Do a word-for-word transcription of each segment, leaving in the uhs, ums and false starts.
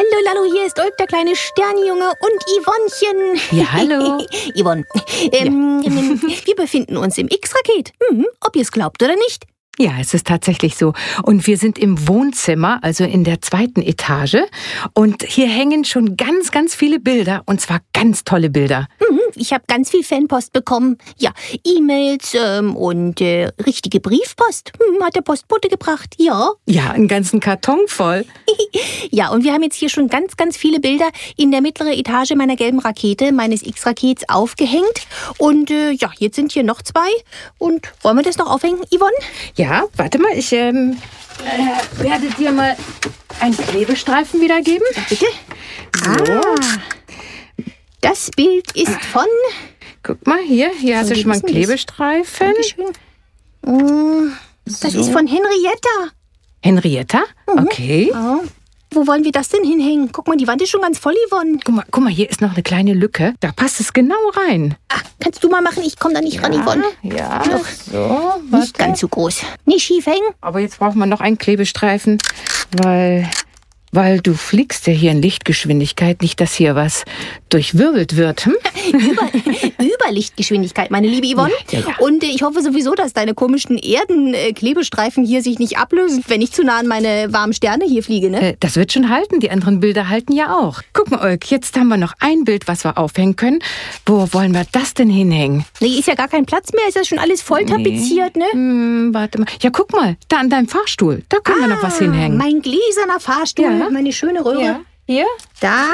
Hallo, Lalo, hier ist Ulk, der kleine Sternjunge und Yvonnechen. Ja, hallo. Yvonne, ähm, ähm, wir befinden uns im X-Raket. Hm, ob ihr es glaubt oder nicht. Ja, es ist tatsächlich so. Und wir sind im Wohnzimmer, also in der zweiten Etage. Und hier hängen schon ganz, ganz viele Bilder. Und zwar ganz tolle Bilder. Mhm, ich habe ganz viel Fanpost bekommen. Ja, E-Mails ähm, und äh, richtige Briefpost. Hm, hat der Postbote gebracht. Ja. Ja, einen ganzen Karton voll. Ja, und wir haben jetzt hier schon ganz, ganz viele Bilder in der mittleren Etage meiner gelben Rakete, meines X-Rakets, aufgehängt. Und äh, ja, jetzt sind hier noch zwei. Und wollen wir das noch aufhängen, Yvonne? Ja, warte mal, ich ähm, äh, werde dir mal einen Klebestreifen wiedergeben. Bitte? So. Ah, das Bild ist von... Guck mal, hier, hier hast du schon mal einen Klebestreifen. Dankeschön. Oh, das So. ist von Henrietta. Henrietta? Okay. Oh. Wo wollen wir das denn hinhängen? Guck mal, die Wand ist schon ganz voll, Yvonne. Guck mal, guck mal, hier ist noch eine kleine Lücke. Da passt es genau rein. Ah, kannst du mal machen? Ich komme da nicht ran, Yvonne. Ja, Doch. so. Nicht Warte. ganz so groß. Nicht schief hängen. Aber jetzt braucht man noch einen Klebestreifen, weil, weil du fliegst ja hier in Lichtgeschwindigkeit. Nicht, dass hier was durchwirbelt wird. Hm? Über, Überlichtgeschwindigkeit, meine liebe Yvonne. Ja, ja, ja. Und äh, ich hoffe sowieso, dass deine komischen Erden-Klebestreifen hier sich nicht ablösen, wenn ich zu nah an meine warmen Sterne hier fliege, ne? Äh, das wird schon halten. Die anderen Bilder halten ja auch. Guck mal, Ulk, jetzt haben wir noch ein Bild, was wir aufhängen können. Wo wollen wir das denn hinhängen? Nee, ist ja gar kein Platz mehr. Ist ja schon alles voll tapeziert, ne? Hm, warte mal. Ja, guck mal, da an deinem Fahrstuhl. Da können wir noch was hinhängen. Mein gläserner Fahrstuhl, Ja. meine schöne Röhre. Ja, hier? Da,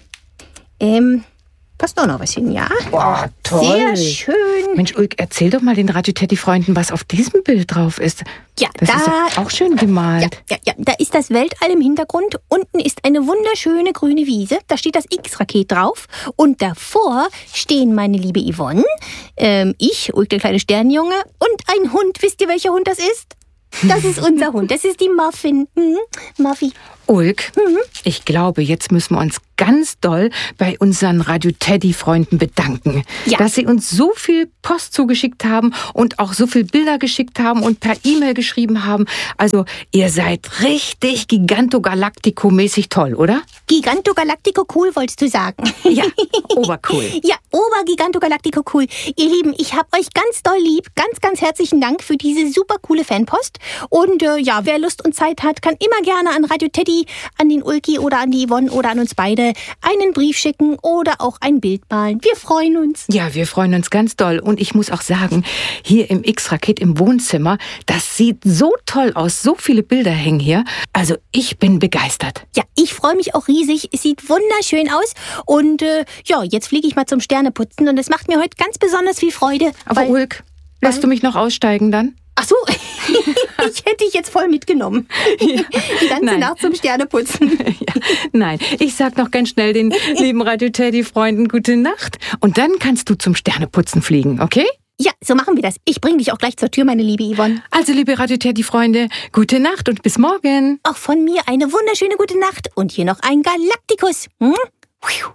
ähm, passt auch noch was hin, ja? Boah, Sehr schön. Mensch, Ulk, erzähl doch mal den Radio-Teddy-Freunden, was auf diesem Bild drauf ist. Ja, Das da, ist ja auch schön ja, gemalt. ja, ja, da ist das Weltall im Hintergrund. Unten ist eine wunderschöne grüne Wiese. Da steht das X-Raket drauf. Und davor stehen meine liebe Yvonne, ähm, ich, Ulk, der kleine Sternjunge, und ein Hund. Wisst ihr, welcher Hund das ist? Das ist unser Hund. Das ist die Muffin. Hm? Muffy. Ulk, ich glaube, jetzt müssen wir uns ganz doll bei unseren Radio-Teddy-Freunden bedanken, Ja. dass sie uns so viel Post zugeschickt haben und auch so viel Bilder geschickt haben und per E-Mail geschrieben haben. Also, ihr seid richtig Gigantogalactico-mäßig toll, oder? Gigantogalactico cool, wolltest du sagen. Ja, obercool. Ja, Obergigantogalactico cool. Ihr Lieben, ich hab euch ganz doll lieb. Ganz, ganz herzlichen Dank für diese super coole Fanpost. Und äh, ja, wer Lust und Zeit hat, kann immer gerne an Radio Teddy, an den Ulki oder an die Yvonne oder an uns beide einen Brief schicken oder auch ein Bild malen. Wir freuen uns. Ja, wir freuen uns ganz doll. Und ich muss auch sagen, hier im X-Raket im Wohnzimmer, das sieht so toll aus. So viele Bilder hängen hier. Also ich bin begeistert. Ja, ich freue mich auch riesig. Es sieht wunderschön aus. Und äh, ja, jetzt fliege ich mal zum Sterneputzen. Und es macht mir heute ganz besonders viel Freude. Aber weil, Ulk, lässt du mich noch aussteigen dann? Ach so, ich hätte dich jetzt voll mitgenommen. Die ganze Nein. Nacht zum Sterneputzen. Ja, nein, ich sag noch ganz schnell den lieben Radio-Teddy-Freunden gute Nacht. Und dann kannst du zum Sterneputzen fliegen, okay? Ja, so machen wir das. Ich bringe dich auch gleich zur Tür, meine liebe Yvonne. Also, liebe Radio-Teddy-Freunde, gute Nacht und bis morgen. Auch von mir eine wunderschöne gute Nacht. Und hier noch ein Galaktikus. Hm?